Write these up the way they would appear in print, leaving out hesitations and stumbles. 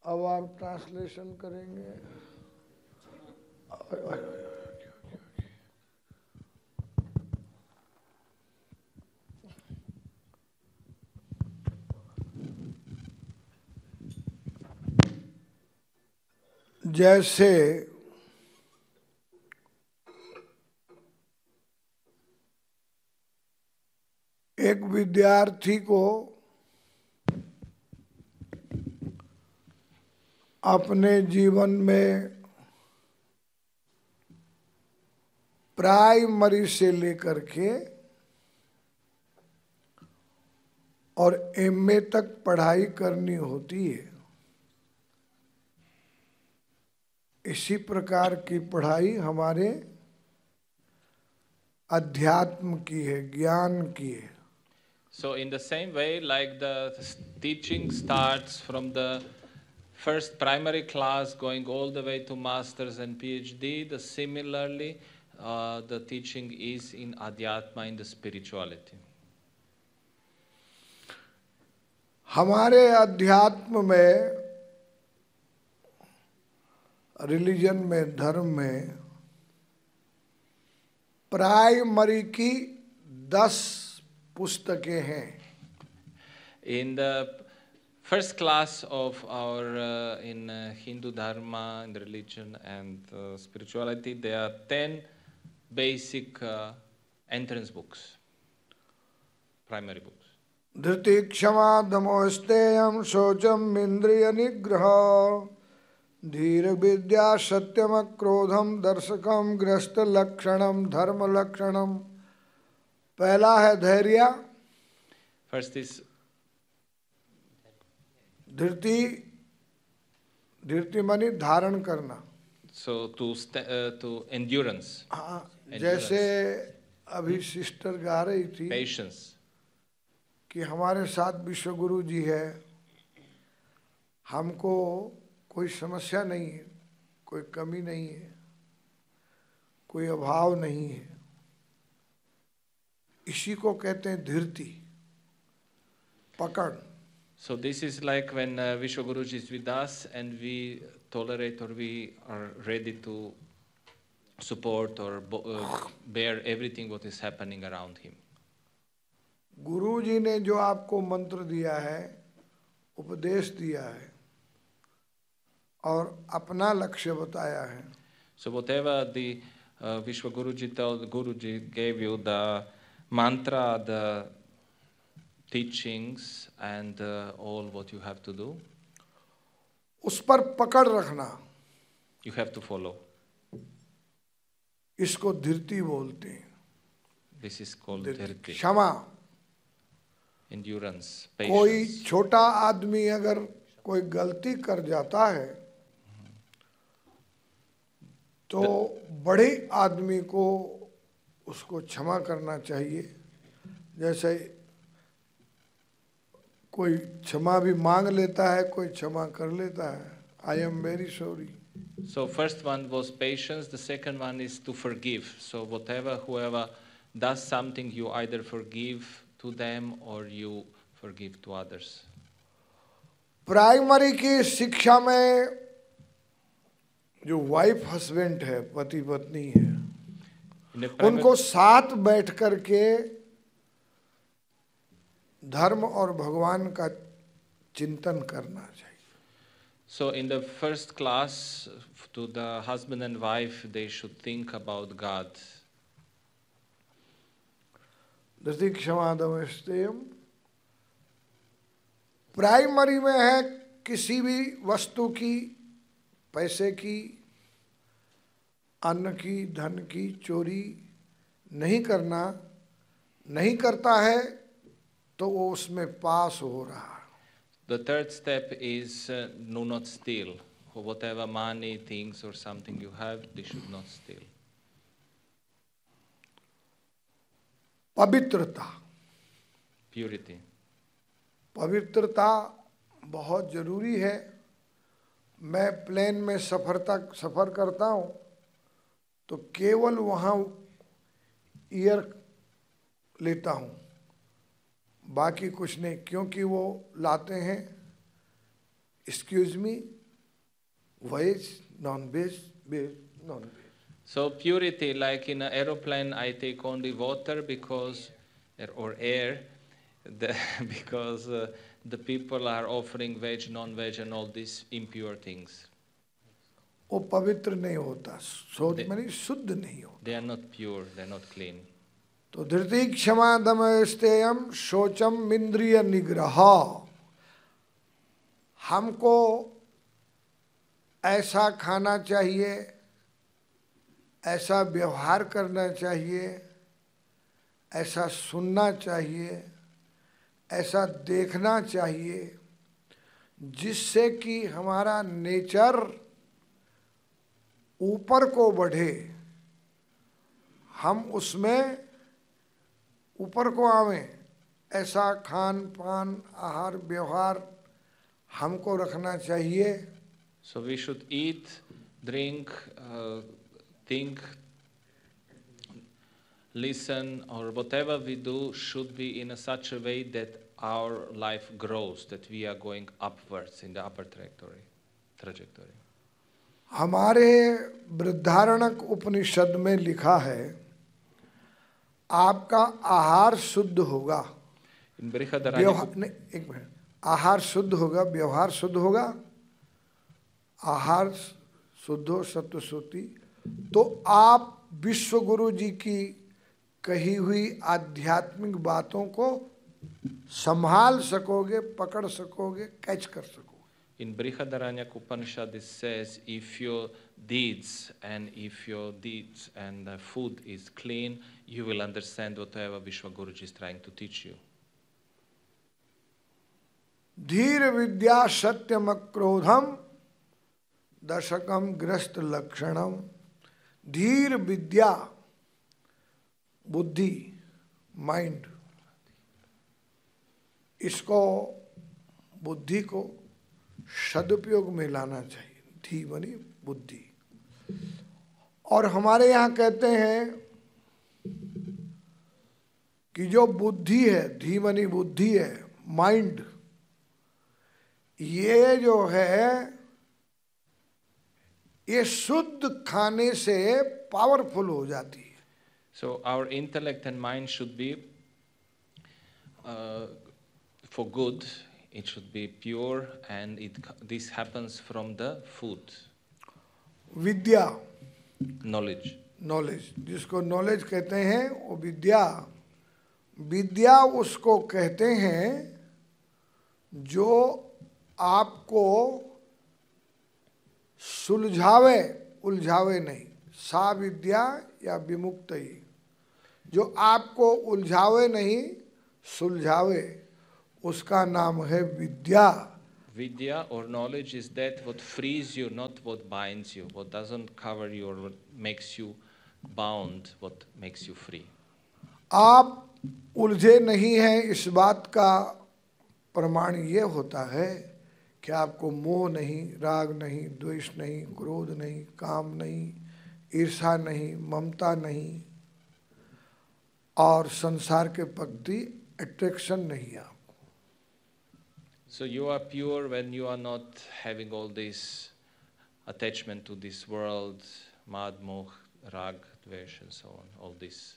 अब आप ट्रांसलेशन करेंगे। जैसे एक विद्यार्थी को अपने जीवन में प्राइमरी से लेकर के और एमए तक पढ़ाई करनी होती है, इसी प्रकार की पढ़ाई हमारे अध्यात्म की है, ज्ञान की है। So in the same way, like the teaching starts from the first primary class going all the way to masters and PhD, similarly the teaching is in Adhyatma, in the spirituality. हमारे अध्यात्म में, religion में, धर्म में primary की 10 पुस्तकें हैं। In the first class of our in Hindu Dharma, in the religion and spirituality, there are 10 basic entrance books, primary books. धृति क्षमा दमो स्तेयम शौचम इंद्रिय निग्रह धीर विद्या सत्यम क्रोधम दर्शकम ग्रस्त लक्षणम धर्म लक्षणम। पहला है धैर्य। First is धृति, धृति मानी धारण करना। So to endurance. हाँ, जैसे अभी सिस्टर गा रही थी Patience. कि हमारे साथ विश्व गुरु जी है, हमको कोई समस्या नहीं है, कोई कमी नहीं है, कोई अभाव नहीं है, इसी को कहते हैं धीरति, पकड़। So this is like when Vishwa Guruji is with us and we tolerate or we are ready to support or bear everything what is happening around him. गुरु जी ने जो आपको मंत्र दिया है, उपदेश दिया है और अपना लक्ष्य बताया है। So whatever the Vishwa Guruji told, Guruji gave you the mantra, the teachings and all what you have to do. उस पर पकड़ रखना। You have to follow. इसको धीरति बोलते हैं। This is called धीरति. क्षमा। Endurance, कोई patience. छोटा आदमी अगर कोई गलती कर जाता है तो बड़े आदमी को उसको क्षमा करना चाहिए। जैसे कोई क्षमा भी मांग लेता है, कोई क्षमा कर लेता है। I am very sorry. So first one was patience, the second one is to forgive. So whoever does something, you either forgive to them or you forgive to others. Primary की शिक्षा में जो वाइफ हस्बैंड है, पति पत्नी है, उनको साथ बैठ करके धर्म और भगवान का चिंतन करना चाहिए। So in the first class, to the husband and wife, they should think about God. धृति क्षमा दम स्तेयम। प्राइमरी में है किसी भी वस्तु की, पैसे की, अन्न की, धन की चोरी नहीं करना। नहीं करता है तो वो उसमें पास हो रहा। The third step is do not steal. Whatever money, things or something you have, they should not steal. पवित्रता, Purity. पवित्रता बहुत जरूरी है। मैं प्लेन में सफर करता हूँ तो केवल वहाँ ईयर लेता हूँ, बाकी कुछ नहीं, क्योंकि वो लाते हैं Excuse me, veg, non-veg, veg, non-veg. So purity, like in an aeroplane, I take only water because, or air, because the people are offering veg, non-veg, and all these impure things. वो पवित्र नहीं होता, सोच मानी शुद्ध नहीं होता. They are not pure, they are not clean. तो धृति क्षमा दम स्तेयम शोचम इंद्रिय निग्रह. हमको ऐसा खाना चाहिए, ऐसा व्यवहार करना चाहिए, ऐसा सुनना चाहिए, ऐसा देखना चाहिए जिससे कि हमारा नेचर ऊपर को बढ़े, हम उसमें ऊपर को आवें. ऐसा खान पान आहार व्यवहार हमको रखना चाहिए. So we should eat, drink, think, listen, or whatever we do should be in such a way that our life grows, that we are going upwards in the upper trajectory. हमारे बृहदारण्यक उपनिषद में लिखा है, आपका आहार शुद्ध होगा, In Brihadaranyaka, एक minute, आहार शुद्ध होगा, व्यवहार शुद्ध होगा, आहार शुद्ध हो, सत्व शुद्धि, तो आप विश्व गुरु जी की कही हुई आध्यात्मिक बातों को संभाल सकोगे, पकड़ सकोगे, कैच कर सकोगे. in Brihadaranyaka Upanishad it says, if your deeds and food is clean, you will understand whatever Vishwa Guruji is trying to teach you. धीर विद्या सत्यम क्रोधम दशकम ग्रस्त लक्षणम. धीर विद्या बुद्धि, माइंड, इसको बुद्धि को सदुपयोग में लाना चाहिए. धी बनी बुद्धि. और हमारे यहाँ कहते हैं कि जो बुद्धि है, धी बनी बुद्धि है, माइंड, ये जो है ये शुद्ध खाने से पावरफुल हो जाती है. So our intellect and mind should be for good. It should be pure, and this happens from the food. Vidya, knowledge. Knowledge, जिसको नॉलेज कहते हैं वो विद्या. विद्या उसको कहते हैं जो आपको सुलझावे, उलझावे नहीं. सा विद्या या विमुक्त ही, जो आपको उलझावे नहीं, सुलझावे, उसका नाम है विद्या. Vidya or knowledge is that what frees you, not what binds you, what doesn't cover you or what makes you bound, what makes you free. आप उलझे नहीं हैं, इस बात का प्रमाण ये होता है कि आपको मोह नहीं, राग नहीं, द्वेष नहीं, क्रोध नहीं, काम नहीं, ईर्ष्या नहीं, ममता नहीं और संसार के प्रति अट्रैक्शन नहीं है आपको. So you are pure when you are not having all this attachment to this world, mad, moh, rag, dvesh and so on, all this.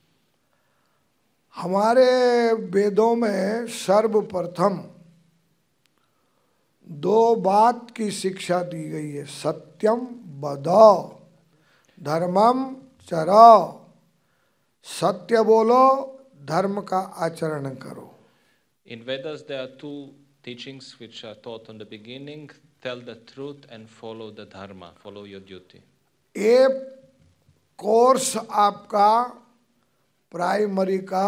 हमारे वेदों में सर्वप्रथम दो बात की शिक्षा दी गई है. सत्यम वद, धर्मम चर. सत्य बोलो, धर्म का आचरण करो. In Vedas there are two teachings which are taught in the beginning. Tell the truth and follow the dharma, follow your duty. एक कोर्स आपका प्राइमरी का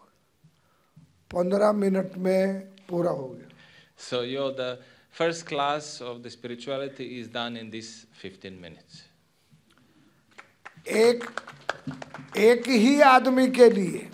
15 मिनट में पूरा हो गया. So the first class of the spirituality is done in these 15 minutes. एक ही आदमी के लिए,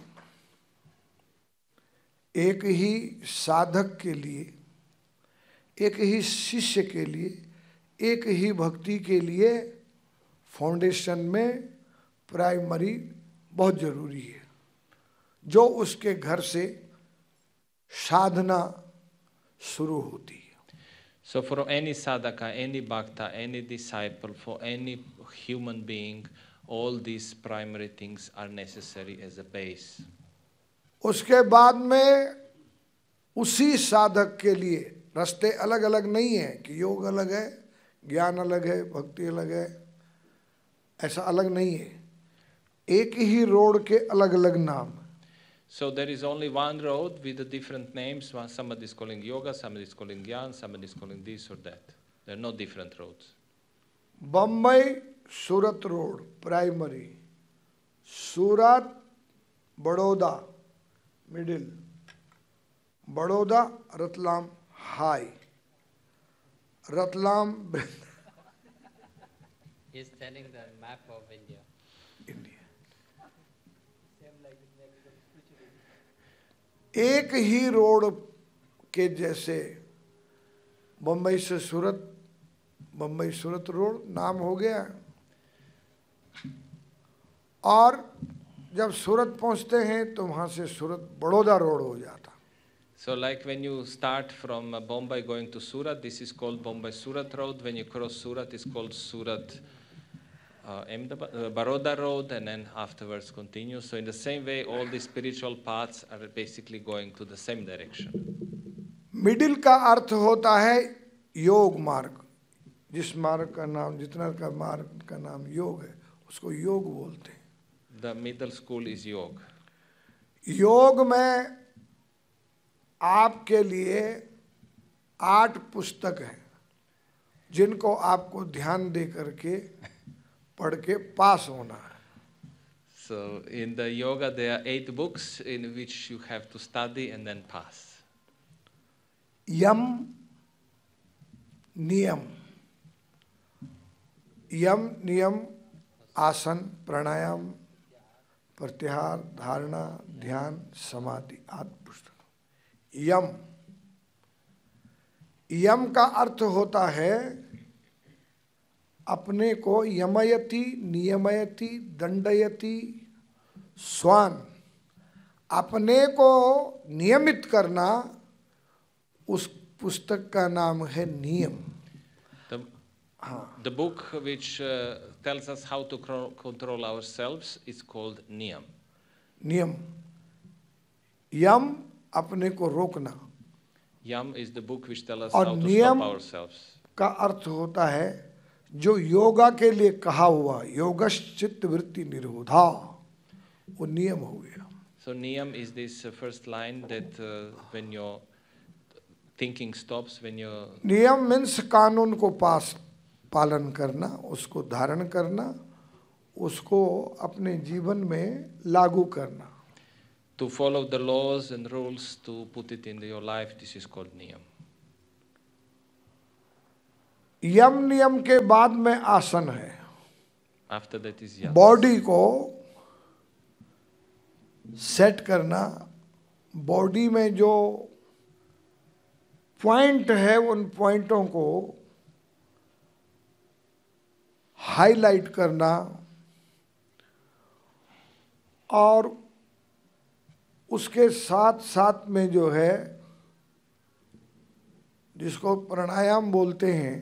एक ही साधक के लिए, एक ही शिष्य के लिए, एक ही भक्ति के लिए फाउंडेशन में प्राइमरी बहुत जरूरी है, जो उसके घर से साधना शुरू होती है. So for any sadhaka, any bhakta, any disciple, for any human being, all these primary things are necessary as a base. उसके बाद में उसी साधक के लिए रास्ते अलग अलग नहीं है कि योग अलग है, ज्ञान अलग है, भक्ति अलग है, ऐसा अलग नहीं है. एक ही रोड के अलग अलग नाम. So there is only one road with the different names. Somebody is calling yoga, somebody is calling jnana, somebody is calling this or that. There are no different roads. Bombay Surat road primary, Surat Baroda middle, Baroda Ratlam high, Ratlam He's telling the map of India. India. एक ही road के जैसे बम्बई से सूरत, बम्बई सूरत road नाम हो गया. और जब सूरत पहुंचते हैं तो वहां से सूरत बड़ौदा रोड हो जाता. So like when you start from Bombay going to Surat, this is called Bombay-Surat Road. When you cross Surat, it's called Surat Baroda Road, and then afterwards continue. So in the same way, all the spiritual paths are basically going to the same direction. Middle का अर्थ होता है योग मार्ग. जिस मार्ग का नाम, जितना का मार्ग का नाम योग है, उसको योग बोलते हैं. The middle school is yoga. योग में आपके लिए 8 पुस्तक हैं जिनको आपको ध्यान दे करके पढ़ के पास होना है. So in the yoga there are 8 books in which you have to study and then pass. यम नियम, यम नियम आसन प्राणायाम प्रत्याहार धारणा ध्यान समाधि आदि पुस्तक. यम, यम का अर्थ होता है अपने को यमयति नियमयति दंडयति स्वान, अपने को नियमित करना. उस पुस्तक का नाम है नियम. The book which tells us how to control ourselves is called Niyam. नियम. यम अपने को रोकना. Yam is the book which tells us और how to नियम stop ourselves. का अर्थ होता है जो योगा के लिए कहा हुआ योगश्चित्त वृत्ति निरोधा, वो नियम हो गया. So Niyam is this first line that when your thinking stops, when your नियम मीन्स कानून को पालन करना, उसको धारण करना, उसको अपने जीवन में लागू करना. to follow the laws and rules, to put it in your life, this is called Niyam. यम नियम के बाद में आसन है. After that is Yama. Body को सेट करना, बॉडी में जो पॉइंट है उन पॉइंटों को हाईलाइट करना और उसके साथ साथ में जो है जिसको प्राणायाम बोलते हैं,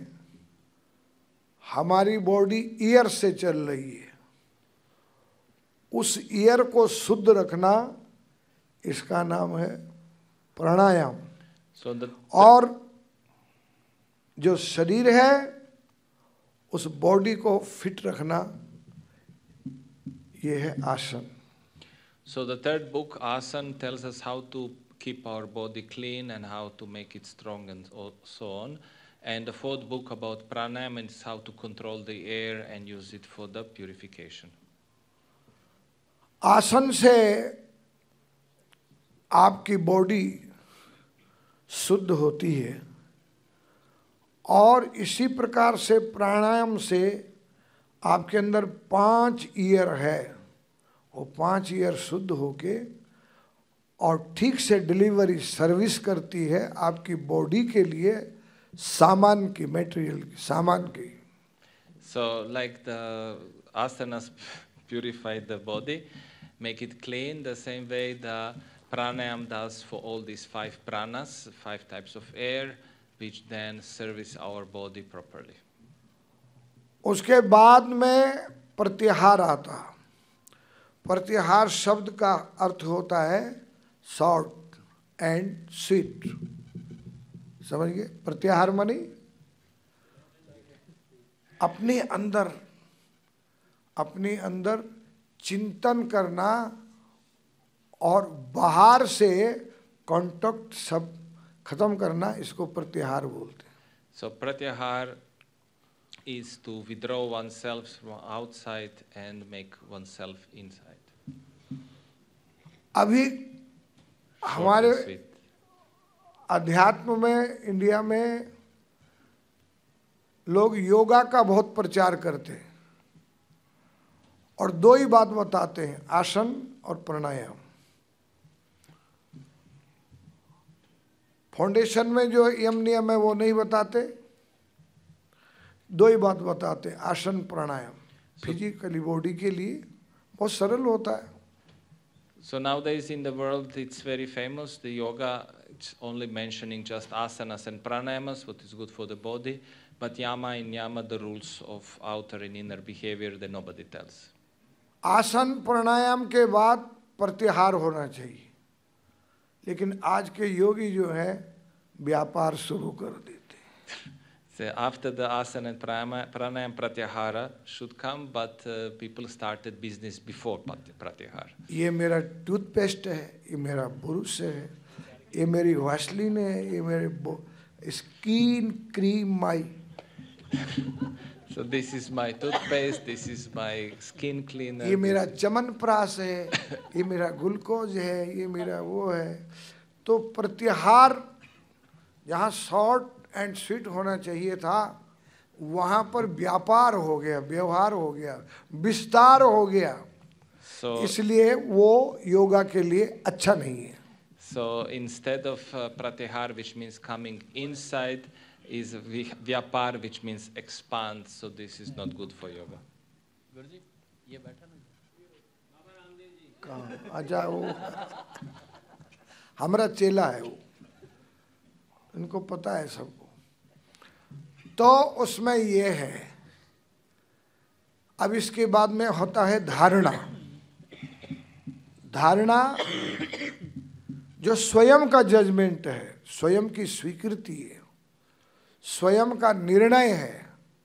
हमारी बॉडी ईयर से चल रही है, उस ईयर को शुद्ध रखना, इसका नाम है प्राणायाम. और जो शरीर है उस बॉडी को फिट रखना, ये है आसन. So the third book, Asan, tells us how to keep our body clean and how to make it strong and so on. And the fourth book about pranayama is how to control the air and use it for the purification. आसन से आपकी body शुद्ध होती है और इसी प्रकार से प्राणायाम से आपके अंदर 5 ईयर है, वो 5 ईयर शुद्ध होके और ठीक से डिलीवरी सर्विस करती है आपकी बॉडी के लिए, सामान की, मटेरियल की, सामान की. So like the asanas purify the body, make it clean, the same way the pranayam does for all these 5 pranas, 5 types of air, which then service our body properly. उसके बाद में प्रत्याहार आता। प्रत्याहार शब्द का अर्थ होता है शॉर्ट एंड स्वीट। समझ गए? प्रत्याहार मानी अपने अंदर चिंतन करना और बाहर से कांटेक्ट सब खत्म करना, इसको प्रत्याहार बोलते हैं। So pratyahar is to withdraw oneself from outside and make oneself inside. अभी Short हमारे and sweet. अध्यात्म में इंडिया में लोग योगा का बहुत प्रचार करते हैं और दो ही बात बताते हैं, आसन और प्राणायाम। फाउंडेशन में जो यम नियम है वो नहीं बताते, दो ही बात बताते हैं, आसन प्राणायाम। फिजिकली बॉडी के लिए बहुत सरल होता है। So nowadays in the world it's very famous, the yoga, it's only mentioning just asanas and pranayamas, what is good for the body, but yama and niyama, the rules of outer and inner behavior that nobody tells. आसन प्राणायाम के बाद प्रत्याहार होना चाहिए, लेकिन आज के योगी जो है व्यापार शुरू कर देते हैं। So after the asana and pranayam pratyahara should come, but people started business before pratyahara. ये मेरा टूथपेस्ट है, ये मेरा ब्रश है, ये मेरी वैसलीन है, ये मेरे skin cream my. So this is my toothpaste, this is my skin cleaner. ये मेरा च्यवनप्राश है, ये मेरा ग्लूकोज है, ये मेरा वो है। तो प्रत्याहार जहाँ शॉर्ट एंड स्वीट होना चाहिए था, वहाँ पर व्यापार हो गया, व्यवहार हो गया, विस्तार हो गया। So इसलिए वो योगा के लिए अच्छा नहीं है। So instead of pratyahar, which means coming inside, is vyapar, which means expand. So this is not good for yoga. गुरुजी ये बैठा ना कहाँ? अच्छा, वो हमारा चेला है, वो इनको पता है सबको। तो उसमें ये है, अब इसके बाद में होता है धारणा। धारणा जो स्वयं का जजमेंट है, स्वयं की स्वीकृति है, स्वयं का निर्णय है,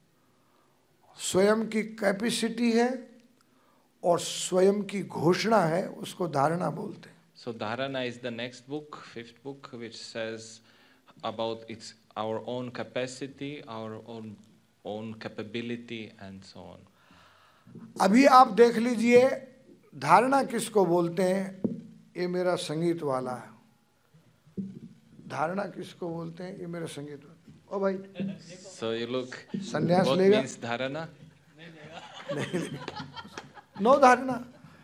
स्वयं की कैपेसिटी है और स्वयं की घोषणा है, उसको धारणा बोलते हैं। So Dharana is the next book, fifth book, which says about our own capacity, our own capability, and so on. अभी आप देख लीजिए धारणा किसको बोलते हैं। ये मेरा संगीत वाला है। धारणा किसको बोलते हैं? ये मेरा संगीत वाला। ओ भाई, So you look, संन्यास what लेगा? means Dharana? नहीं, नो धारणा।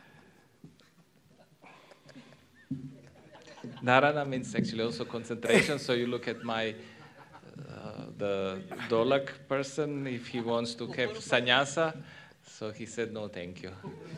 Dharana means actually also concentration. So you look at the Dolak person, if he wants to have sannyasa, so he said no, thank you.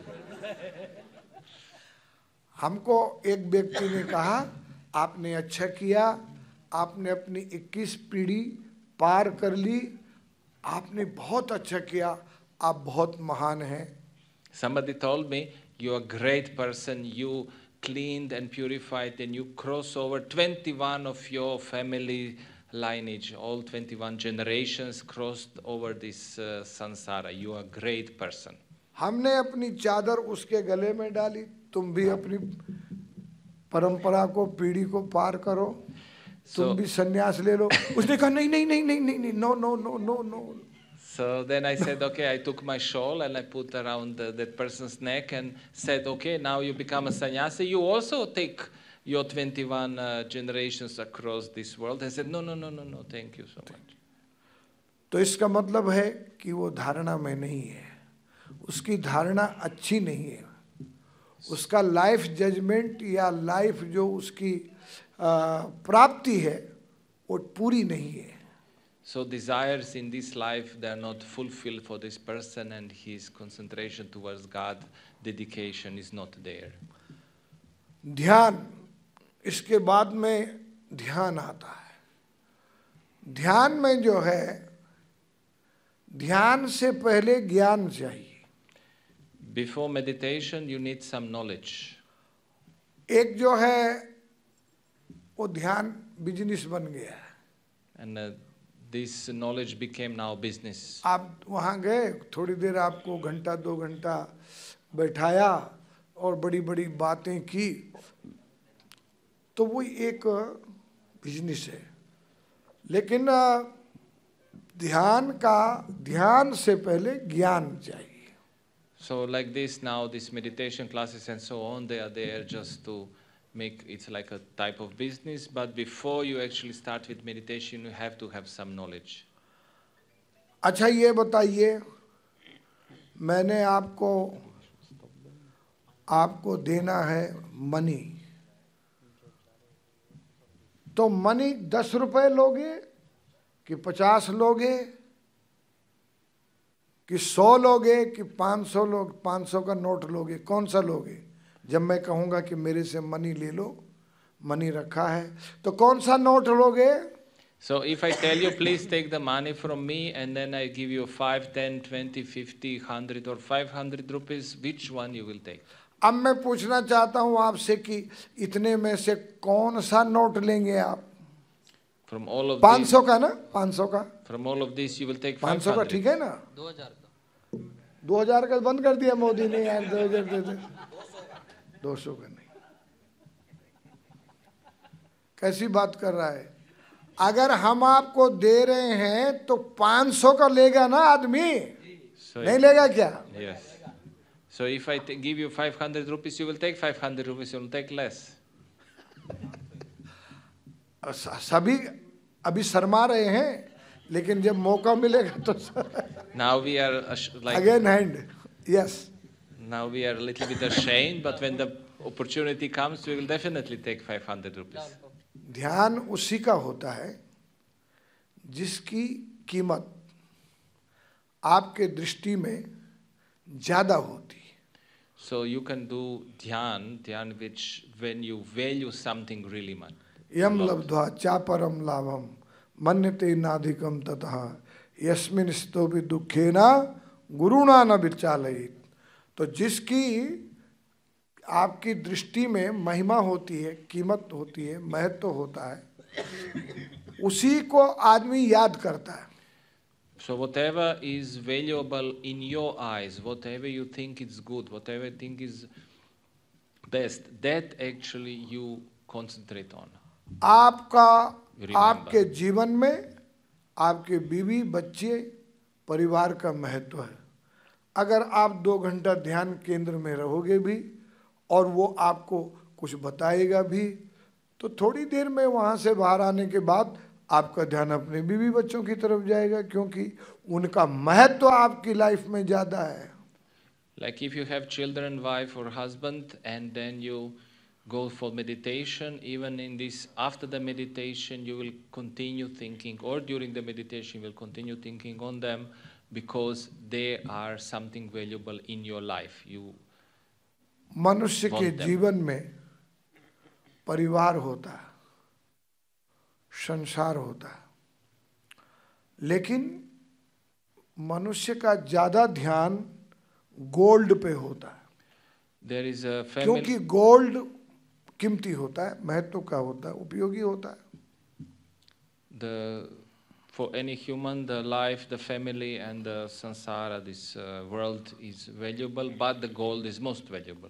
हमको एक व्यक्ति ने कहा, आपने अच्छा किया, आपने अपनी 21 पीढ़ी पार कर ली, आपने बहुत अच्छा किया, आप बहुत महान हैं। Somebody told me, you're a great person, you cleaned and purified, and you cross over 21 of your family lineage, all 21 generations crossed over this sansara. You are a great person. हमने अपनी चादर उसके गले में डाली, तुम भी अपनी परंपरा को, पीढ़ी को पार करो, तुम भी संन्यास ले लो। उसने कहा नहीं नहीं नहीं नहीं नहीं नहीं, no no no no no. So then I said, okay, I took my shawl and I put around that person's neck and said, okay, now you become a sannyasi. You also take your 21 generations across this world. I said, no, no, no, no, no, thank you so much. तो इसका मतलब है कि वो धारणा में नहीं है, उसकी धारणा अच्छी नहीं है, उसका लाइफ जजमेंट या लाइफ जो उसकी प्राप्ति है वो पूरी नहीं है। So desires in this life, they are not fulfilled for this person, and his concentration towards God, dedication is not there. ध्यान, इसके बाद में ध्यान आता है। ध्यान में जो है, ध्यान से पहले ज्ञान चाहिए। Before meditation, you need some knowledge. एक जो है वो ध्यान बिजनेस बन गया है। And this knowledge became now business. आप वहाँ गए, थोड़ी देर आपको घंटा 2 घंटा बैठाया और बड़ी बड़ी बातें की, तो वो एक बिजनेस है। लेकिन ध्यान से पहले ज्ञान चाहिए। So like this now, these meditation classes and so on, they are there just to make it's like a type of business. But before you actually start with meditation, you have to have some knowledge. अच्छा ये बताइए, मैंने आपको देना है money, तो money 10 रुपए लोगे कि 50 लोगे कि 100 लोगे कि 500 का नोट लोगे, कौन सा लोगे? जब मैं कहूँगा कि मेरे से मनी ले लो, मनी रखा है, तो कौन सा नोट लोगे? So if I tell you, please take the money from me, and then I give you 5, 10, 20, 50, 100 or 500 rupees, which one you will take? अब मैं पूछना चाहता हूँ आपसे कि इतने में से कौन सा नोट लेंगे आप? From all of 500 का ना, 500 का, from all of this you will take 500 का 500. ठीक है ना? 2000 का 2000 का बंद कर दिया मोदी ने यार, 2000 दे दे, 200 का नहीं। कैसी बात कर रहा है? अगर हम आपको दे रहे हैं तो 500 का लेगा ना आदमी, नहीं लेगा क्या? Yes. So if I give you 500 rupees, you will take 500 rupees, you will take less. सभी अभी शर्मा रहे हैं, लेकिन जब मौका मिलेगा तो Now we are like again hand, yes. now we are a little bit ashamed, but when the opportunity comes, we will definitely take 500 rupees. ध्यान उसी का होता है जिसकी कीमत आपके दृष्टि में ज्यादा होती है। So you can do dhyan which when you value something really much. यम लब्ध्वा चापरम लाभम मन्यते नाधिकम ततः यस्मिन् स्तोपि दुखेना गुरुणा न विचालयित। तो जिसकी आपकी दृष्टि में महिमा होती है, कीमत होती है, महत्व होता है, उसी को आदमी याद करता है। So whatever is valuable in your eyes, whatever you think is good, whatever you think is best, that actually you concentrate on. आपके जीवन में आपके बीवी बच्चे परिवार का महत्व है। अगर आप 2 घंटा ध्यान केंद्र में रहोगे भी और वो आपको कुछ बताएगा भी, तो थोड़ी देर में वहाँ से बाहर आने के बाद आपका ध्यान अपने बीवी बच्चों की तरफ जाएगा, क्योंकि उनका महत्व आपकी लाइफ में ज़्यादा है। Like if you have children, wife or husband, and then you go for meditation, even in this, after the meditation, you will continue thinking, or during the meditation, you will continue thinking on them, because they are something valuable in your life. You मनुष्य के जीवन में परिवार होता है, संसार होता है, लेकिन मनुष्य का ज्यादा ध्यान गोल्ड पे होता है। There is a family. क्योंकि गोल्ड कीमती होता है, महत्व का होता है, उपयोगी होता है। For any human, the life, the family, and the samsara, this world is valuable, but the gold is most valuable.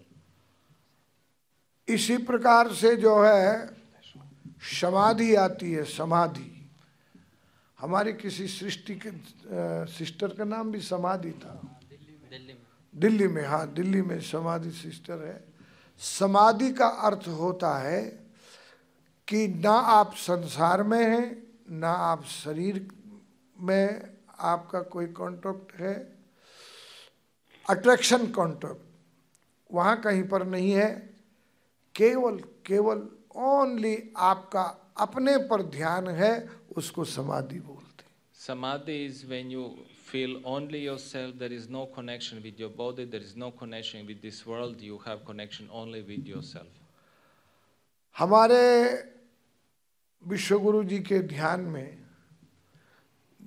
इसी प्रकार से जो है समाधि आती है। समाधि हमारी किसी सृष्टि के सिस्टर का नाम भी समाधि था, दिल्ली में। हाँ, दिल्ली में समाधि सिस्टर है। समाधि का अर्थ होता है कि ना आप संसार में हैं, ना आप शरीर में आपका कोई कॉन्ट्रैक्ट है, अट्रैक्शन कॉन्ट्रैक्ट वहाँ कहीं पर नहीं है। केवल ओनली आपका अपने पर ध्यान है, उसको समाधि बोलते हैं। Samadhi is when you feel only yourself, there is no connection with your body, there is no connection with this world, you have connection only with yourself. हमारे विश्वगुरु जी के ध्यान में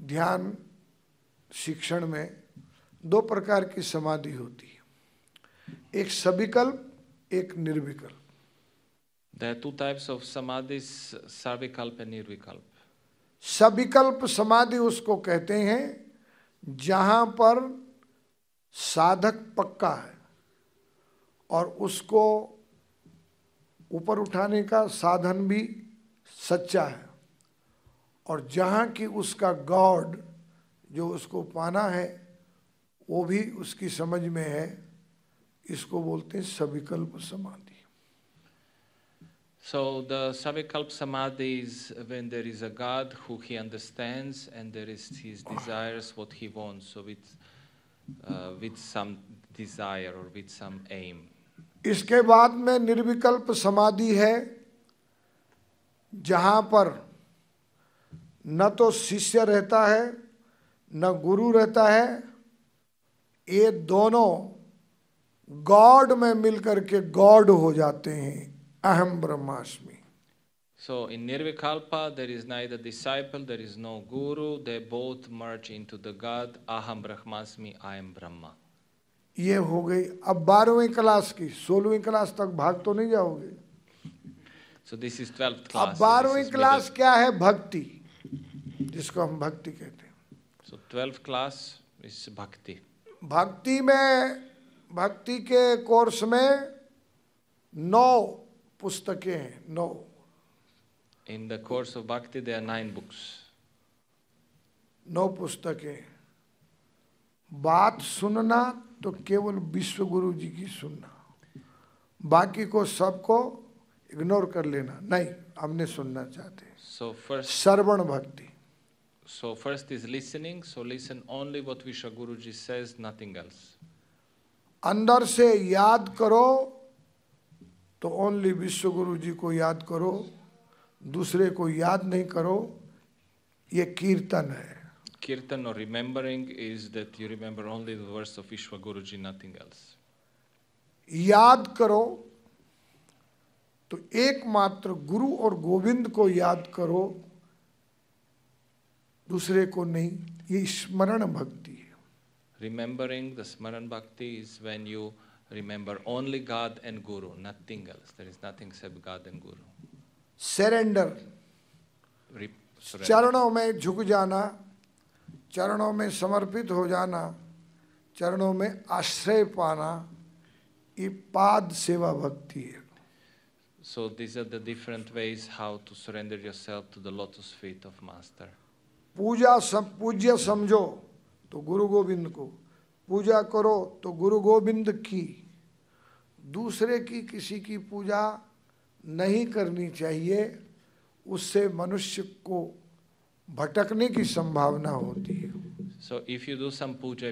ध्यान शिक्षण में दो प्रकार की समाधि होती है, एक सविकल्प, एक निर्विकल्प। There are two types of samadhis, sarvikalpa and nirvikalpa. सविकल्प समाधि उसको कहते हैं जहां पर साधक पक्का है और उसको ऊपर उठाने का साधन भी सच्चा है, और जहाँ की उसका गॉड जो उसको पाना है वो भी उसकी समझ में है, इसको बोलते हैं सविकल्प समाधि। So the savikalpa samadhi is when there is a God who he understands and there is his desires, what he wants, so with some desire or with some aim. इसके बाद में निर्विकल्प समाधि है जहाँ पर न तो शिष्य रहता है न गुरु रहता है, ये दोनों गॉड में मिलकर के गॉड हो जाते हैं, अहम ब्रह्मास्मि। So in nirvikalpa there is neither disciple, there is no guru, they both merge into the God, aham brahmasmi, I am Brahma. ये हो गई। अब 12वीं क्लास की, 16वीं क्लास तक भाग तो नहीं जाओगे। So this is 12th अब class. 12वीं क्लास क्या है? भक्ति, जिसको हम भक्ति कहते हैं। So 12th class is bhakti. भक्ति में, भक्ति के कोर्स में 9 पुस्तकें हैं, 9। In the course of bhakti there are 9 books. 9 पुस्तकें। बात सुनना तो केवल विश्व गुरु जी की सुनना, बाकी को सबको इग्नोर कर लेना, नहीं हमने सुनना चाहते हैं। So श्रवण भक्ति। first is listening, so listen only what Vishwa Guruji says, nothing else. अंदर से याद करो तो ओनली विश्व गुरु जी को याद करो, दूसरे को याद नहीं करो, ये कीर्तन है। Kirtan or remembering is that you remember only the verse of Vishwa Guruji, nothing else. याद करो तो एकमात्र गुरु और गोविंद को याद करो, दूसरे को नहीं, ये स्मरण भक्ति है। Remembering, the Smaran Bhakti, is when you remember only God and Guru, nothing else. There is nothing except God and Guru. Surrender, Surrender. चरणों में झुक जाना, चरणों में समर्पित हो जाना, चरणों में आश्रय पाना, ये पाद सेवा भक्ति है। So these are the different ways how to surrender yourself to the lotus feet of Master. पूज्य समझो तो गुरु गोविंद को, पूजा करो तो गुरु गोविंद की, दूसरे की किसी की पूजा नहीं करनी चाहिए, उससे मनुष्य को भटकने की संभावना होती है। So if you do some puja,